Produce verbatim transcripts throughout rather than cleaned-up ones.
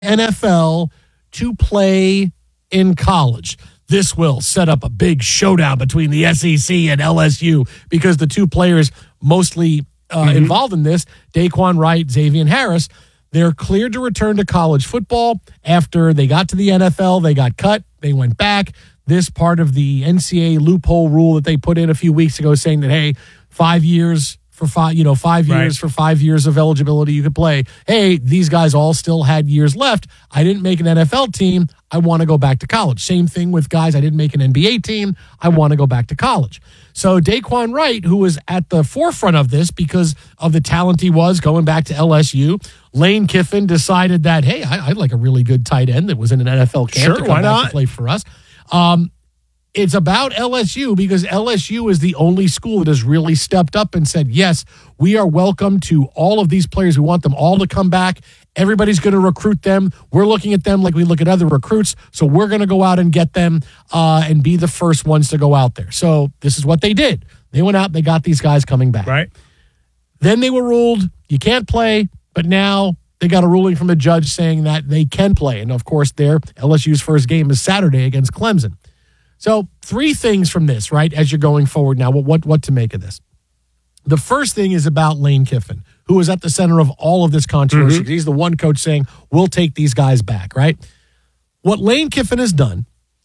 N F L to play in college. This will set up a big showdown between the S E C and L S U because the two players mostly uh, mm-hmm. involved in this, Daquan Wright, Xavier Harris, they're cleared to return to college football after they got to the N F L. They got cut. They went back. This part of the N C double A loophole rule that they put in a few weeks ago saying that, hey, five years for five, you know, five years right. for five years of eligibility you could play. Hey, these guys all still had years left. I didn't make an N F L team. I want to go back to college. Same thing with guys. I didn't make an N B A team. I want to go back to college. So Daquan Wright, who was at the forefront of this because of the talent he was going back to L S U, Lane Kiffin decided that, hey, I, I'd like a really good tight end that was in an N F L camp sure, to come why back not? to play for us. Um, It's about L S U because L S U is the only school that has really stepped up and said, yes, we are welcome to all of these players. We want them all to come back. Everybody's going to recruit them. We're looking at them like we look at other recruits. So we're going to go out and get them uh, and be the first ones to go out there. So this is what they did. They went out, they got these guys coming back. Right. Then they were ruled, you can't play, but now they got a ruling from a judge saying that they can play. And of course, their L S U's first game is Saturday against Clemson. So three things from this, right, as you're going forward now, what, what what to make of this. The first thing is about Lane Kiffin, who is at the center of all of this controversy. Mm-hmm. He's the one coach saying, we'll take these guys back, right? What Lane Kiffin has done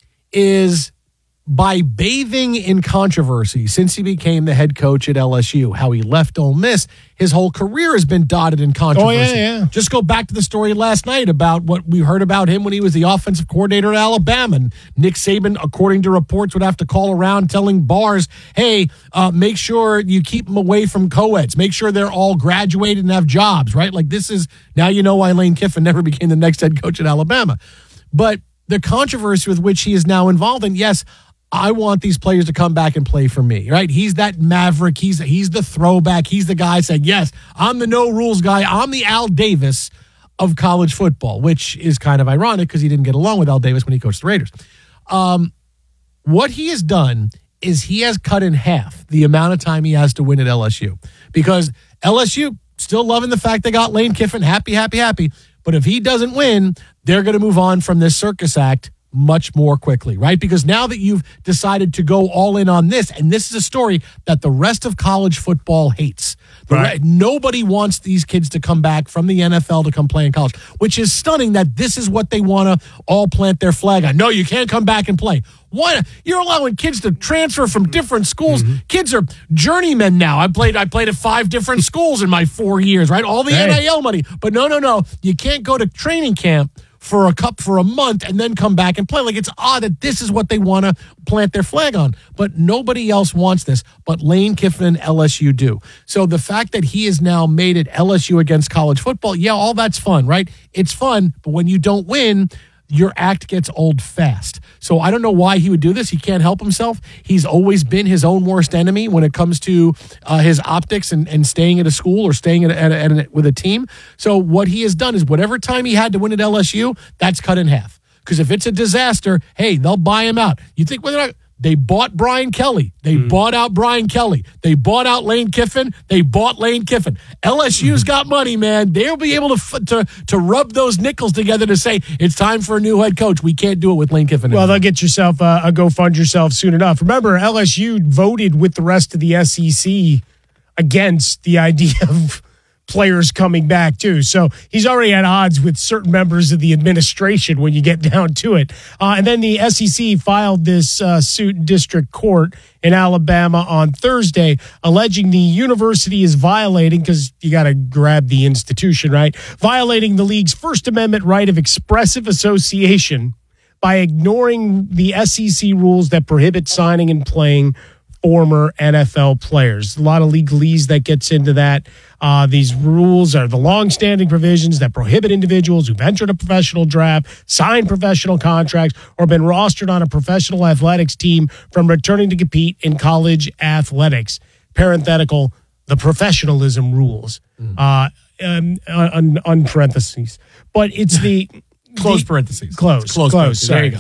is by bathing in controversy since he became the head coach at L S U, how he left Ole Miss, his whole career has been dotted in controversy. Oh, yeah, yeah. Just go back to the story last night about what we heard about him when he was the offensive coordinator at Alabama. And Nick Saban, according to reports, would have to call around telling bars, hey, uh, make sure you keep them away from co-eds. Make sure they're all graduated and have jobs, right? Like this is, now you know why Lane Kiffin never became the next head coach at Alabama. But the controversy with which he is now involved in, yes, I want these players to come back and play for me, right? He's that maverick. He's he's the throwback. He's the guy saying, yes, I'm the no rules guy. I'm the Al Davis of college football, which is kind of ironic because he didn't get along with Al Davis when he coached the Raiders. Um, what he has done is he has cut in half the amount of time he has to win at L S U because L S U still loving the fact they got Lane Kiffin, happy, happy, happy. But if he doesn't win, they're going to move on from this circus act much more quickly, right? Because now that you've decided to go all in on this, and this is a story that the rest of college football hates. Right. Nobody wants these kids to come back from the N F L to come play in college, which is stunning that this is what they want to all plant their flag on. No, you can't come back and play. What? You're allowing kids to transfer from different schools. Mm-hmm. Kids are journeymen now. I played I played at five different schools in my four years, right? All the hey. N I L money. But no, no, no. You can't go to training camp for a cup for a month and then come back and play. Like it's odd that this is what they want to plant their flag on. But nobody else wants this. But Lane Kiffin and L S U do. So the fact that he has now made it L S U against college football, yeah, all that's fun, right? It's fun. But when you don't win, your act gets old fast. So I don't know why he would do this. He can't help himself. He's always been his own worst enemy when it comes to uh, his optics and, and staying at a school or staying at, a, at, a, at a, with a team. So what he has done is whatever time he had to win at L S U, that's cut in half. Because if it's a disaster, hey, they'll buy him out. You think whether or not they bought Brian Kelly. They mm. bought out Brian Kelly. They bought out Lane Kiffin. They bought Lane Kiffin. L S U's mm. got money, man. They'll be able to, to to rub those nickels together to say it's time for a new head coach. We can't do it with Lane Kiffin. Well, anymore. they'll get yourself uh, a go fund yourself soon enough. Remember, L S U voted with the rest of the S E C against the idea of players coming back too. So he's already at odds with certain members of the administration when you get down to it. Uh, and then the S E C filed this uh, suit in district court in Alabama on Thursday, alleging the university is violating, because you got to grab the institution, right? Violating the league's First Amendment right of expressive association by ignoring the S E C rules that prohibit signing and playing former N F L players. A lot of legalese that gets into that. Uh, these rules are the long-standing provisions that prohibit individuals who've entered a professional draft, signed professional contracts, or been rostered on a professional athletics team from returning to compete in college athletics. Parenthetical, the professionalism rules. Mm. Uh, um, on, on parentheses. But it's the... Close the, parentheses. Close. Close. Close. Sorry. There you go. Sorry.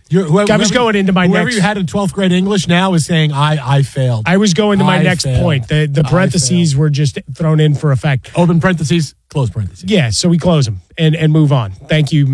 You're, whoever, I was whoever, going into my whoever next. you had in twelfth grade English now is saying, I, I failed. I was going to my I next failed. point. The the parentheses were just thrown in for effect. Open parentheses, close parentheses. Yeah, so we close them and, and move on. Thank you.